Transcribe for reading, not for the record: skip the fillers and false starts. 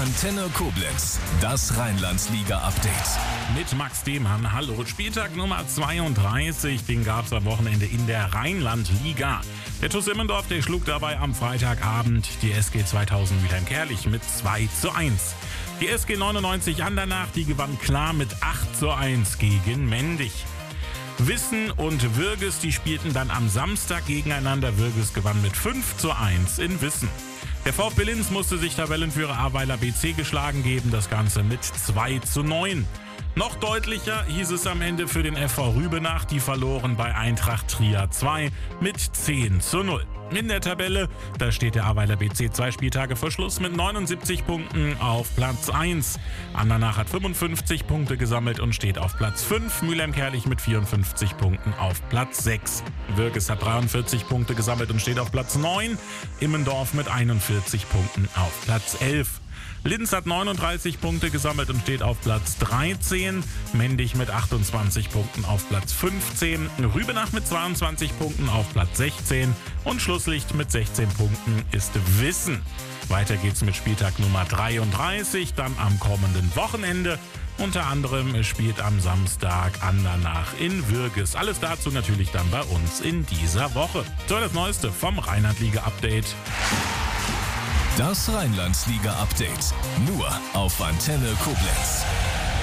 Antenne Koblenz, das Rheinland-Liga-Update. Mit Max Demann, hallo. Spieltag Nummer 32, den gab es am Wochenende in der Rheinland-Liga. Der TuS Immendorf, der schlug dabei am Freitagabend die SG 2000 Mülheim-Kärlich mit 2:1. Die SG 99 Andernach, die gewann klar mit 8:1 gegen Mendig. Wissen und Würges, die spielten dann am Samstag gegeneinander. Würges gewann mit 5:1 in Wissen. Der VfB Linz musste sich Tabellenführer Ahrweiler BC geschlagen geben, das Ganze mit 2:9. Noch deutlicher hieß es am Ende für den FV Rübenach, die verloren bei Eintracht Trier 2 mit 10:0. In der Tabelle, da steht der Ahrweiler BC 2 Spieltage vor Schluss mit 79 Punkten auf Platz 1. Andernach hat 55 Punkte gesammelt und steht auf Platz 5. Mülheim-Kärlich mit 54 Punkten auf Platz 6. Würges hat 43 Punkte gesammelt und steht auf Platz 9. Immendorf mit 41 Punkten auf Platz 11. Linz hat 39 Punkte gesammelt und steht auf Platz 13. Mendig mit 28 Punkten auf Platz 15. Rübenach mit 22 Punkten auf Platz 16. Und Schlusslicht mit 16 Punkten ist Wissen. Weiter geht's mit Spieltag Nummer 33, dann am kommenden Wochenende. Unter anderem spielt am Samstag Andernach in Würges. Alles dazu natürlich dann bei uns in dieser Woche. So, das Neueste vom Rheinland-Liga-Update. Das Rheinland-Liga-Update. Nur auf Antenne Koblenz.